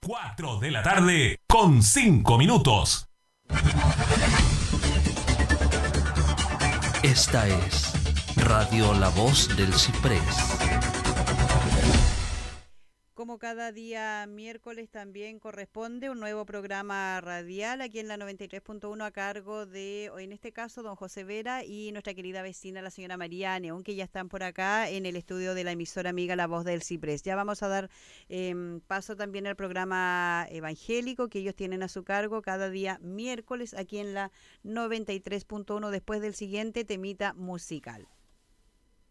4 de la tarde con 5 minutos. Esta es Radio La Voz del Ciprés. Como cada día miércoles también corresponde un nuevo programa radial aquí en la 93.1 a cargo de, en este caso, don José Vera y nuestra querida vecina, la señora María Neón, que ya están por acá en el estudio de la emisora amiga La Voz del Ciprés. Ya vamos a dar paso también al programa evangélico que ellos tienen a su cargo cada día miércoles aquí en la 93.1 después del siguiente temita musical.